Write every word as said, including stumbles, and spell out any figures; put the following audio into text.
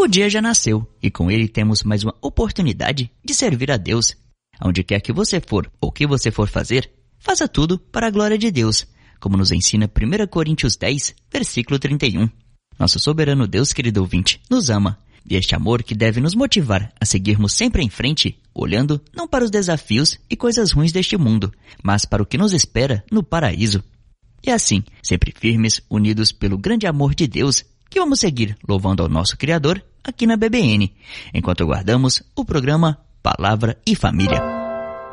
O dia já nasceu e com ele temos mais uma oportunidade de servir a Deus. Aonde quer que você for ou que você for fazer, faça tudo para a glória de Deus, como nos ensina primeira Coríntios dez, versículo trinta e um. Nosso soberano Deus, querido ouvinte, nos ama. E este amor que deve nos motivar a seguirmos sempre em frente, olhando não para os desafios e coisas ruins deste mundo, mas para o que nos espera no paraíso. E assim, sempre firmes, unidos pelo grande amor de Deus, que vamos seguir louvando ao nosso Criador aqui na B B N, enquanto aguardamos o programa Palavra e Família.